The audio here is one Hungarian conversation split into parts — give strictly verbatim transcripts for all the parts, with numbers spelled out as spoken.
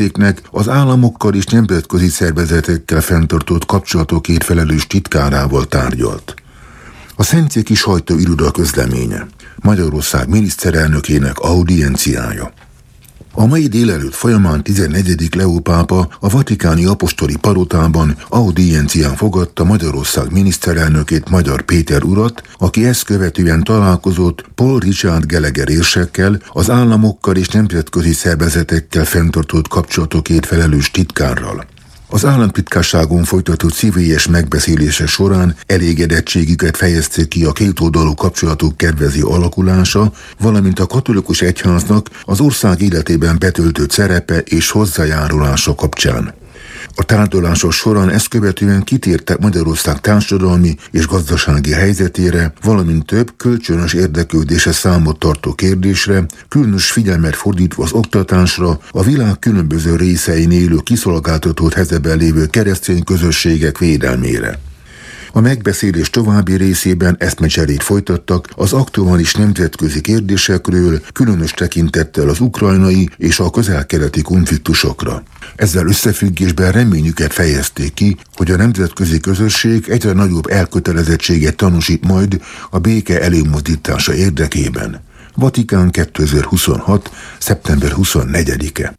az államokkal és nemzetközi szervezetekkel fenntartott kapcsolatokért felelős titkárával tárgyalt. A szentszéki sajtóiroda közleménye: Magyarország miniszterelnökének audienciája. A mai délelőtt folyamán tizennegyedik Leó pápa a vatikáni apostoli palotában audiencián fogadta Magyarország miniszterelnökét, Magyar Péter urat, aki ezt követően találkozott Paul Richard Gallagher érsekkel, az államokkal és nemzetközi szervezetekkel fenntartott kapcsolatokért felelős titkárral. Az államtitkárságon folytatott szívélyes megbeszélése során elégedettségüket fejezték ki a kétoldalú kapcsolatok kedvező alakulása, valamint a katolikus egyháznak az ország életében betöltött szerepe és hozzájárulása kapcsán. A tárgyalások során ezt követően kitértek Magyarország társadalmi és gazdasági helyzetére, valamint több kölcsönös érdeklődésre számot tartó kérdésre, különös figyelmet fordítva az oktatásra, a világ különböző részein élő kiszolgáltatott helyzetben lévő keresztény közösségek védelmére. A megbeszélés további részében eszmecserét folytattak az aktuális nemzetközi kérdésekről, különös tekintettel az ukrajnai és a közel-keleti konfliktusokra. Ezzel összefüggésben reményüket fejezték ki, hogy a nemzetközi közösség egyre nagyobb elkötelezettséget tanúsít majd a béke előmozdítása érdekében. Vatikán kétezer-huszonhat. szeptember huszonnegyedike.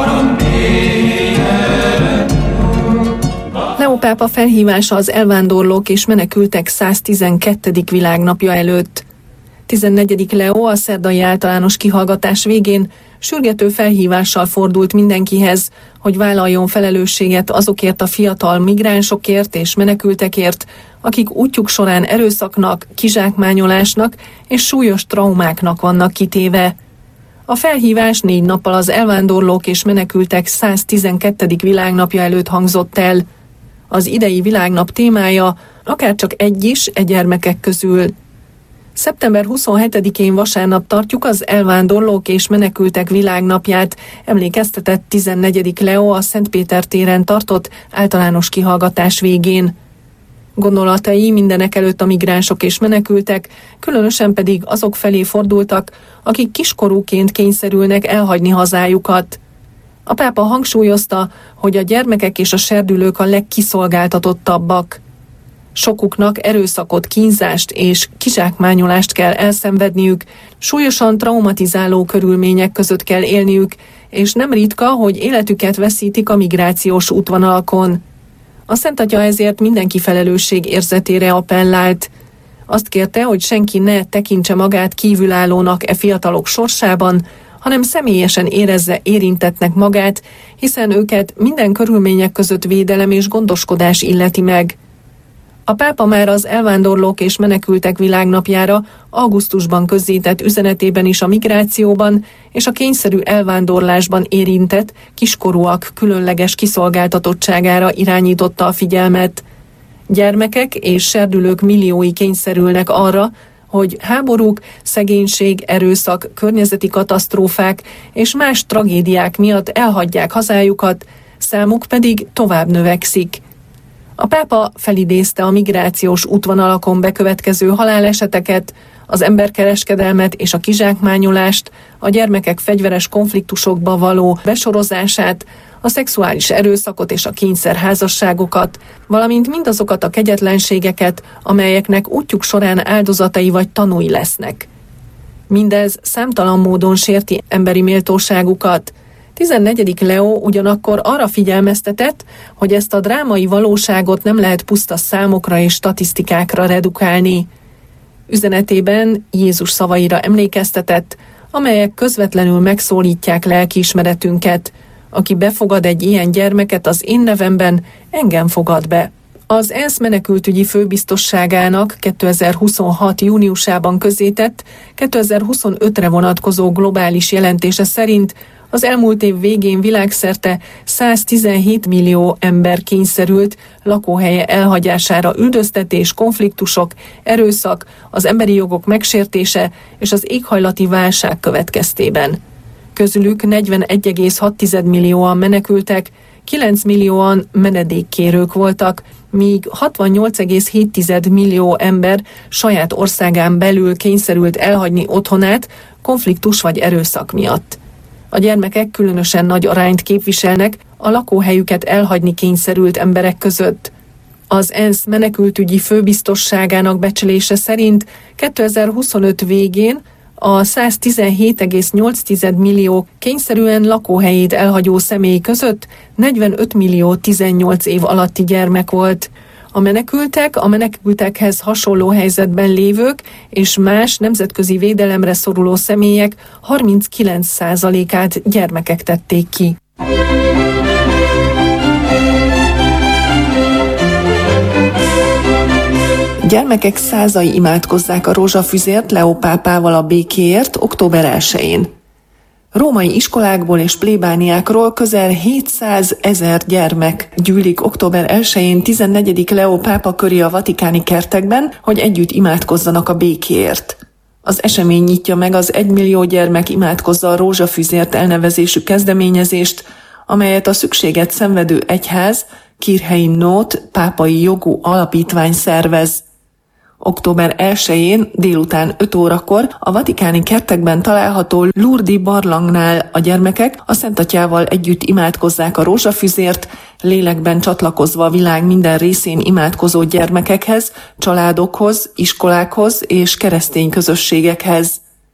Leó pápa felhívása az elvándorlók és menekültek száztizenkettedik világnapja előtt. tizennegyedik Leó a szerdai általános kihallgatás végén sürgető felhívással fordult mindenkihez, hogy vállaljon felelősséget azokért a fiatal migránsokért és menekültekért, akik útjuk során erőszaknak, kizsákmányolásnak és súlyos traumáknak vannak kitéve. A felhívás négy nappal az elvándorlók és menekültek száztizenkettedik világnapja előtt hangzott el. Az idei világnap témája akárcsak egy is e gyermekek közül. szeptember huszonhetedikén vasárnap tartjuk az elvándorlók és menekültek világnapját, emlékeztetett tizennegyedik Leó a Szent Péter téren tartott általános kihallgatás végén. Gondolatai mindenek előtt a migránsok és menekültek, különösen pedig azok felé fordultak, akik kiskorúként kényszerülnek elhagyni hazájukat. A pápa hangsúlyozta, hogy a gyermekek és a serdülők a legkiszolgáltatottabbak. Sokuknak erőszakot, kínzást és kizsákmányolást kell elszenvedniük, súlyosan traumatizáló körülmények között kell élniük, és nem ritka, hogy életüket veszítik a migrációs útvonalakon. A Szent Atya ezért mindenki felelősség érzetére appellált. Azt kérte, hogy senki ne tekintse magát kívülállónak e fiatalok sorsában, hanem személyesen érezze érintettnek magát, hiszen őket minden körülmények között védelem és gondoskodás illeti meg. A pápa már az elvándorlók és menekültek világnapjára augusztusban közzétett üzenetében is a migrációban és a kényszerű elvándorlásban érintett kiskorúak különleges kiszolgáltatottságára irányította a figyelmet. Gyermekek és serdülők milliói kényszerülnek arra, hogy háborúk, szegénység, erőszak, környezeti katasztrófák és más tragédiák miatt elhagyják hazájukat, számuk pedig tovább növekszik. A pápa felidézte a migrációs útvonalakon bekövetkező haláleseteket, az emberkereskedelmet és a kizsákmányolást, a gyermekek fegyveres konfliktusokba való besorozását, a szexuális erőszakot és a kényszerházasságokat, valamint mindazokat a kegyetlenségeket, amelyeknek útjuk során áldozatai vagy tanúi lesznek. Mindez számtalan módon sérti emberi méltóságukat. tizennegyedik Leó ugyanakkor arra figyelmeztetett, hogy ezt a drámai valóságot nem lehet puszta számokra és statisztikákra redukálni. Üzenetében Jézus szavaira emlékeztetett, amelyek közvetlenül megszólítják lelkiismeretünket. Aki befogad egy ilyen gyermeket az én nevemben, engem fogad be. Az ENSZ menekültügyi főbiztosságának kétezer-huszonhat júniusában közzétett kétezer-huszonötre vonatkozó globális jelentése szerint az elmúlt év végén világszerte száztizenhét millió ember kényszerült lakóhelye elhagyására üldöztetés, konfliktusok, erőszak, az emberi jogok megsértése és az éghajlati válság következtében. Közülük negyvenegy egész hat millióan menekültek, kilenc millióan menedékkérők voltak, míg hatvannyolc egész hét millió ember saját országán belül kényszerült elhagyni otthonát konfliktus vagy erőszak miatt. A gyermekek különösen nagy arányt képviselnek a lakóhelyüket elhagyni kényszerült emberek között. Az ENSZ menekültügyi főbiztosságának becslése szerint kétezer-huszonöt végén a száztizenhét egész nyolc millió kényszerűen lakóhelyét elhagyó személy között negyvenöt millió tizennyolc év alatti gyermek volt. A menekültek, a menekültekhez hasonló helyzetben lévők és más nemzetközi védelemre szoruló személyek harminckilenc százalékát gyermekek tették ki. Gyermekek százai imádkozzák a rózsafüzért Leó pápával a békéért október elsején. Római iskolákból és plébániákról közel hétszázezer gyermek gyűlik október elsején tizennegyedik Leó pápa köré a vatikáni kertekben, hogy együtt imádkozzanak a békéért. Az esemény nyitja meg az egymillió gyermek imádkozza a rózsafüzért elnevezésű kezdeményezést, amelyet a szükséget szenvedő egyház, Kirchein Not pápai jogú alapítvány szervez. október elsején délután öt órakor a vatikáni kertekben található Lourdes barlangnál a gyermekek a Szent Atyával együtt imádkozzák a rózsafüzért, lélekben csatlakozva a világ minden részén imádkozó gyermekekhez, családokhoz, iskolákhoz és keresztény közösségekhez.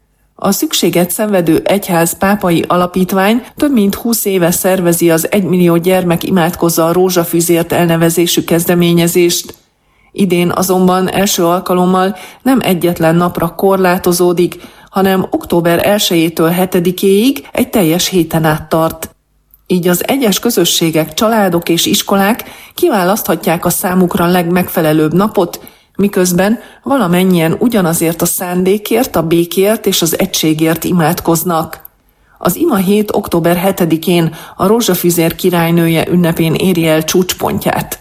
A szükséget szenvedő egyház pápai alapítvány több mint húsz éve szervezi az egymillió gyermek imádkozza a rózsafüzért elnevezésű kezdeményezést. Idén azonban első alkalommal nem egyetlen napra korlátozódik, hanem október elsejétől hetedikéig egy teljes héten át tart. Így az egyes közösségek, családok és iskolák kiválaszthatják a számukra legmegfelelőbb napot, miközben valamennyien ugyanazért a szándékért, a békért és az egységért imádkoznak. Az ima hét október hetedikén a rózsafüzér királynője ünnepén éri el csúcspontját.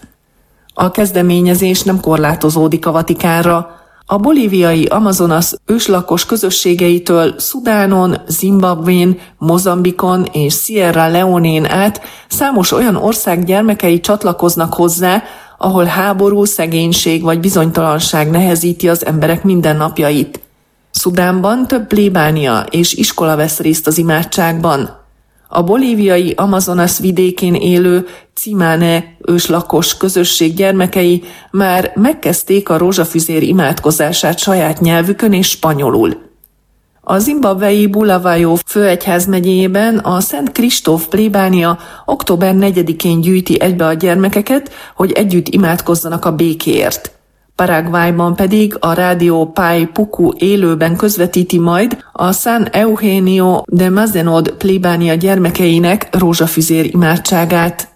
A kezdeményezés nem korlátozódik a Vatikánra. A bolíviai Amazonas őslakos közösségeitől Szudánon, Zimbabvén, Mozambikon és Sierra Leonén át számos olyan ország gyermekei csatlakoznak hozzá, ahol háború, szegénység vagy bizonytalanság nehezíti az emberek mindennapjait. Szudánban több plébánia és iskola vesz részt az imádságban. A bolíviai Amazonas vidékén élő Cimane őslakos közösség gyermekei már megkezdték a rózsafüzér imádkozását saját nyelvükön és spanyolul. A zimbabwei Bulawayo főegyházmegyéjében a Szent Kristóf plébánia október negyedikén gyűjti egybe a gyermekeket, hogy együtt imádkozzanak a békéért. Paraguayban pedig a rádió Pai Puku élőben közvetíti majd a San Eugenio de Mazenod plébánia gyermekeinek rózsafüzér imádságát.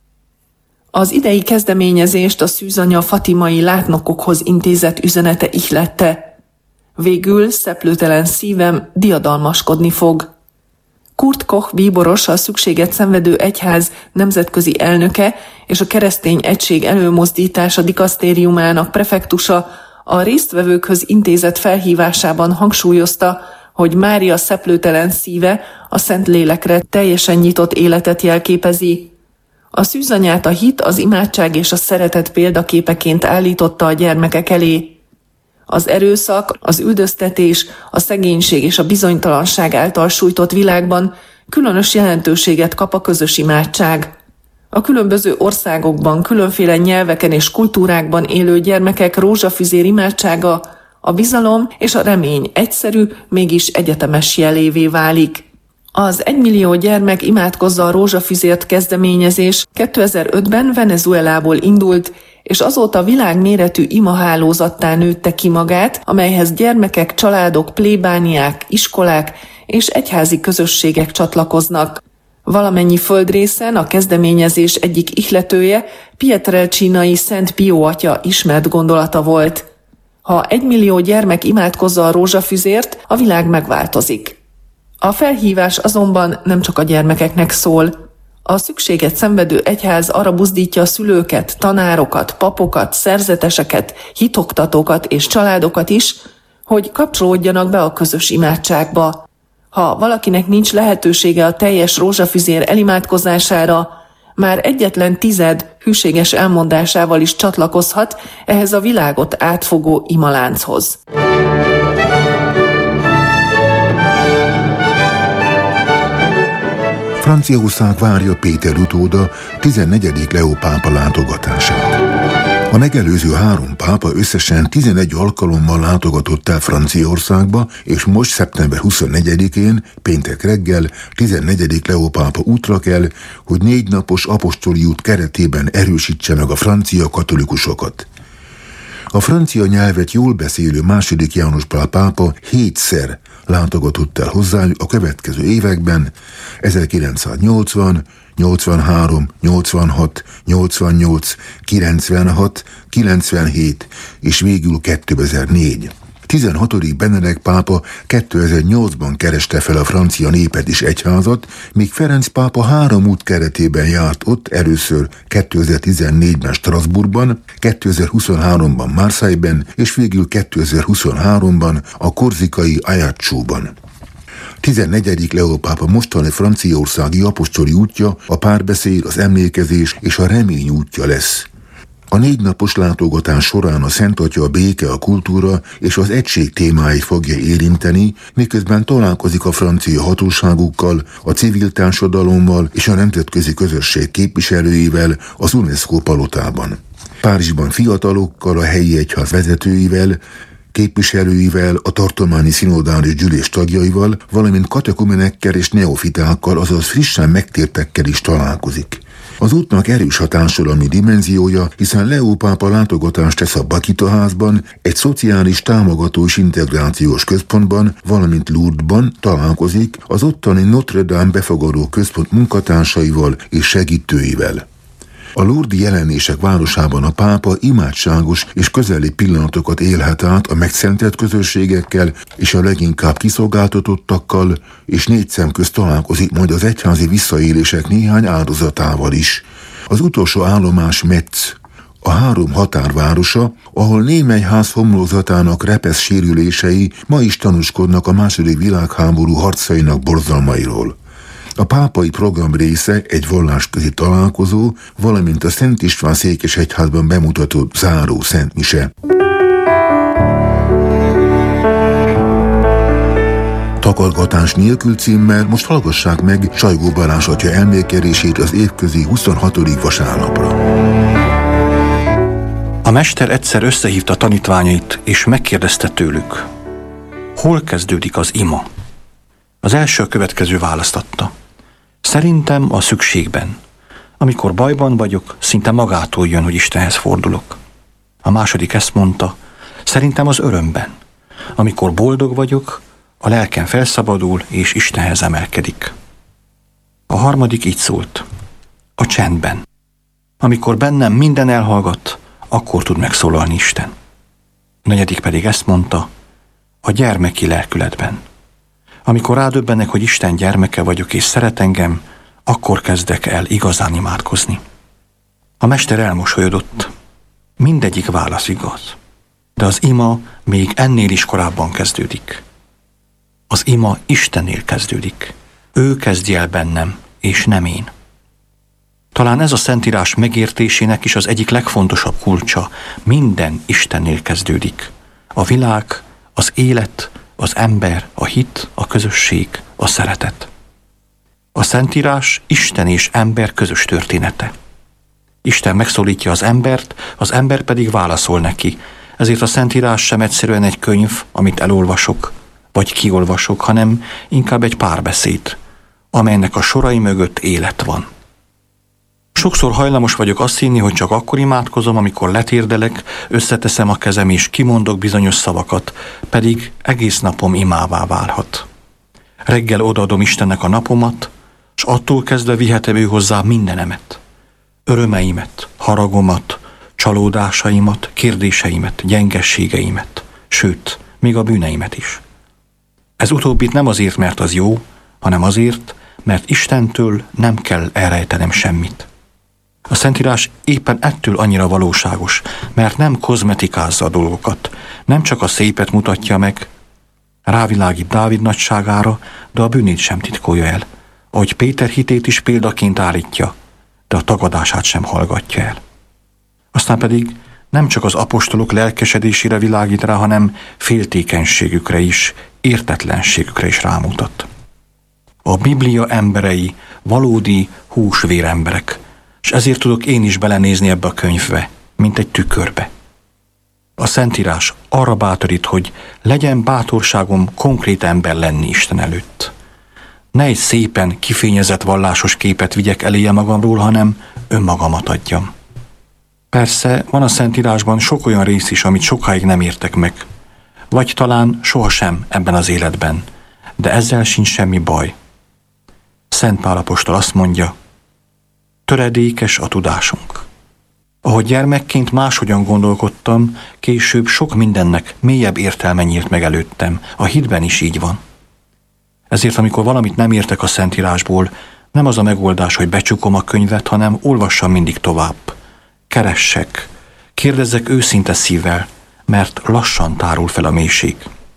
Az idei kezdeményezést a szűzanya fatimai látnokokhoz intézett üzenete ihlette. Végül szeplőtelen szívem diadalmaskodni fog. Kurt Koch bíboros, a szükséget szenvedő egyház nemzetközi elnöke és a keresztény egység előmozdítása dikasztériumának prefektusa a résztvevőkhöz intézett felhívásában hangsúlyozta, hogy Mária szeplőtelen szíve a Szentlélekre teljesen nyitott életet jelképezi. A szűzanyát a hit, az imádság és a szeretet példaképeként állította a gyermekek elé. Az erőszak, az üldöztetés, a szegénység és a bizonytalanság által sújtott világban különös jelentőséget kap a közös imádság. A különböző országokban, különféle nyelveken és kultúrákban élő gyermekek rózsafüzér imádsága a bizalom és a remény egyszerű, mégis egyetemes jelévé válik. Az egymillió gyermek imádkozza a rózsafüzért kezdeményezés kétezer-ötben Venezuelából indult, és azóta világméretű imahálózattá nőtte ki magát, amelyhez gyermekek, családok, plébániák, iskolák és egyházi közösségek csatlakoznak. Valamennyi földrészen a kezdeményezés egyik ihletője Pietrelcinai Szent Pió atya ismert gondolata volt. Ha egymillió gyermek imádkozza a rózsafüzért, a világ megváltozik. A felhívás azonban nem csak a gyermekeknek szól. A szükséget szenvedő egyház arra buzdítja a szülőket, tanárokat, papokat, szerzeteseket, hitoktatókat és családokat is, hogy kapcsolódjanak be a közös imádságba. Ha valakinek nincs lehetősége a teljes rózsafüzér elimádkozására, már egyetlen tized hűséges elmondásával is csatlakozhat ehhez a világot átfogó imalánchoz. Franciaország várja Péter utóda tizennegyedik Leó pápa látogatását. A megelőző három pápa összesen tizenegy alkalommal látogatott el Franciaországba, és most szeptember huszonnegyedikén, péntek reggel, tizennegyedik Leó pápa útra kell, hogy négy napos apostoli út keretében erősítse meg a francia katolikusokat. A francia nyelvet jól beszélő második János Pál pápa hétszer látogatott el hozzájuk a következő években, ezerkilencszáznyolcvan, nyolcvanhárom, nyolcvanhat, nyolcvannyolc, kilencvenhat, kilencvenhét és végül kétezer-négy. tizenhatodik Benedek pápa kétezer-nyolcban kereste fel a francia népet és egyházat, míg Ferenc pápa három út keretében járt ott, először kétezer-tizennégyben Strasbourgban, kétezer-huszonháromban Marseille-ben és végül kétezer-huszonháromban a korzikai Ajaccióban. tizennegyedik Leó pápa mostani franciaországi apostoli útja a párbeszéd, az emlékezés és a remény útja lesz. A négy napos látogatás során a Szent Atya a béke, a kultúra és az egység témáit fogja érinteni, miközben találkozik a francia hatóságokkal, a civil társadalommal és a nemzetközi közösség képviselőivel az UNESCO palotában. Párizsban fiatalokkal, a helyi egyház vezetőivel, képviselőivel, a tartományi szinodális gyűlés tagjaival, valamint katekumenekkel és neofitákkal, azaz frissen megtértekkel is találkozik. Az útnak erős hatásolami dimenziója, hiszen Leó pápa látogatást tesz a Bakita házban, egy szociális támogató és integrációs központban, valamint Lourdesban találkozik az ottani Notre Dame befogadó központ munkatársaival és segítőivel. A lourdes jelenések városában a pápa imádságos és közeli pillanatokat élhet át a megszentelt közösségekkel és a leginkább kiszolgáltatottakkal, és négy szem közt találkozik majd az egyházi visszaélések néhány áldozatával is. Az utolsó állomás Metz, a három határvárosa, ahol némely ház homlokzatának repesz sérülései ma is tanúskodnak a második világháború harcainak borzalmairól. A pápai program része egy vallásközi találkozó, valamint a Szent István székesegyházban bemutatott záró szentmise. Takargatás nélkül címmel most hallgassák meg Sajgó Balázs atya elmélkedését az évközi huszonhatodik vasárnapra. A mester egyszer összehívta tanítványait, és megkérdezte tőlük, hol kezdődik az ima? Az első a következő választ adta. Szerintem a szükségben. Amikor bajban vagyok, szinte magától jön, hogy Istenhez fordulok. A második ezt mondta, szerintem az örömben. Amikor boldog vagyok, a lelkem felszabadul és Istenhez emelkedik. A harmadik így szólt, a csendben. Amikor bennem minden elhallgat, akkor tud megszólalni Isten. A negyedik pedig ezt mondta, a gyermeki lelkületben. Amikor rádöbbenek, hogy Isten gyermeke vagyok és szeret engem, akkor kezdek el igazán imádkozni. A mester elmosolyodott. Mindegyik válasz igaz. De az ima még ennél is korábban kezdődik. Az ima Istennél kezdődik. Ő kezdi el bennem, és nem én. Talán ez a Szentírás megértésének is az egyik legfontosabb kulcsa. Minden Istennél kezdődik. A világ, az élet, az ember, a hit, a közösség, a szeretet. A Szentírás Isten és ember közös története. Isten megszólítja az embert, az ember pedig válaszol neki. Ezért a Szentírás sem egyszerűen egy könyv, amit elolvasok, vagy kiolvasok, hanem inkább egy párbeszéd, amelynek a sorai mögött élet van. Sokszor hajlamos vagyok azt hinni, hogy csak akkor imádkozom, amikor letérdelek, összeteszem a kezem és kimondok bizonyos szavakat, pedig egész napom imává válhat. Reggel odaadom Istennek a napomat, s attól kezdve vihetem ő hozzá mindenemet. Örömeimet, haragomat, csalódásaimat, kérdéseimet, gyengességeimet, sőt, még a bűneimet is. Ez utóbbit nem azért, mert az jó, hanem azért, mert Istentől nem kell elrejtenem semmit. A Szentírás éppen ettől annyira valóságos, mert nem kozmetikázza a dolgokat, nem csak a szépet mutatja meg, rávilágít Dávid nagyságára, de a bűnét sem titkolja el, ahogy Péter hitét is példaként állítja, de a tagadását sem hallgatja el. Aztán pedig nem csak az apostolok lelkesedésére világít rá, hanem féltékenységükre is, értetlenségükre is rámutat. A Biblia emberei valódi húsvér emberek, és ezért tudok én is belenézni ebbe a könyvbe, mint egy tükörbe. A Szentírás arra bátorít, hogy legyen bátorságom konkrét ember lenni Isten előtt. Ne egy szépen kifényezett vallásos képet vigyek eléje magamról, hanem önmagamat adjam. Persze van a Szentírásban sok olyan rész is, amit sokáig nem értek meg. Vagy talán sohasem ebben az életben, de ezzel sincs semmi baj. Szent Pál apostol azt mondja, töredékes a tudásunk. Ahogy gyermekként máshogyan gondolkodtam, később sok mindennek mélyebb értelme nyílt meg előttem. A hitben is így van. Ezért, amikor valamit nem értek a Szentírásból, nem az a megoldás, hogy becsukom a könyvet, hanem olvassam mindig tovább. Keressek, kérdezzek őszinte szívvel, mert lassan tárul fel a mélység.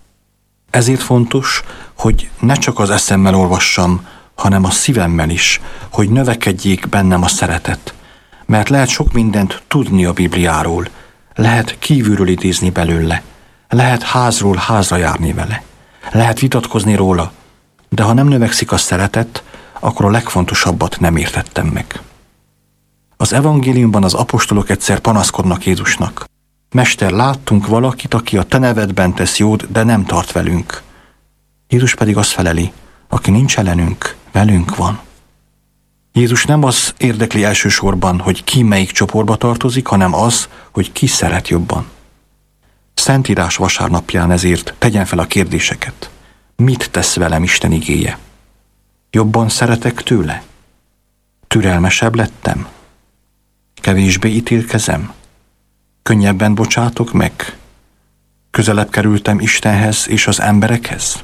Ezért fontos, hogy ne csak az eszemmel olvassam, hanem a szívemmel is, hogy növekedjék bennem a szeretet. Mert lehet sok mindent tudni a Bibliáról, lehet kívülről idézni belőle, lehet házról házra járni vele, lehet vitatkozni róla, de ha nem növekszik a szeretet, akkor a legfontosabbat nem értettem meg. Az evangéliumban az apostolok egyszer panaszkodnak Jézusnak. Mester, láttunk valakit, aki a te nevedben tesz jót, de nem tart velünk. Jézus pedig azt feleli, aki nincs ellenünk, velünk van. Jézus nem az érdekli elsősorban, hogy ki melyik csoportba tartozik, hanem az, hogy ki szeret jobban. Szentírás vasárnapján ezért tegyen fel a kérdéseket. Mit tesz velem Isten igéje? Jobban szeretek tőle? Türelmesebb lettem? Kevésbé ítélkezem? Könnyebben bocsátok meg? Közelebb kerültem Istenhez és az emberekhez?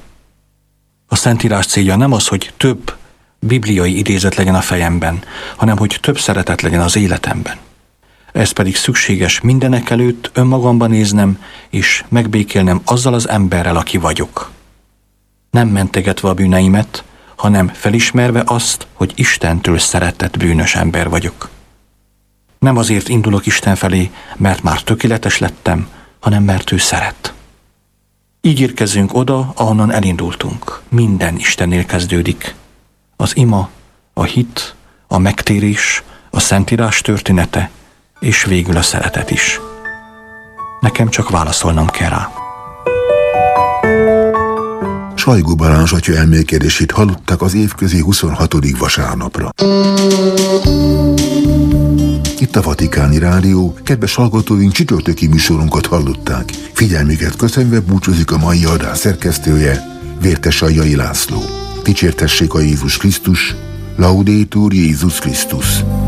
A Szentírás célja nem az, hogy több bibliai idézet legyen a fejemben, hanem hogy több szeretet legyen az életemben. Ez pedig szükséges mindenek előtt önmagamban néznem, és megbékélnem azzal az emberrel, aki vagyok. Nem mentegetve a bűneimet, hanem felismerve azt, hogy Istentől szeretett bűnös ember vagyok. Nem azért indulok Isten felé, mert már tökéletes lettem, hanem mert ő szeret. Így érkezünk oda, ahonnan elindultunk. Minden Istennél kezdődik. Az ima, a hit, a megtérés, a Szentírás története, és végül a szeretet is. Nekem csak válaszolnom kell rá. Sajgó Balázs atya elmélkedését hallották az évközi huszonhatodik vasárnapra. Itt a Vatikáni Rádió, kedves hallgatóink, csütörtöki műsorunkat hallották. Figyelmüket köszönve búcsúzik a mai adás szerkesztője, Vértes Aljai László. Dicsértessék a Jézus Krisztus, Laudetur Jézus Krisztus.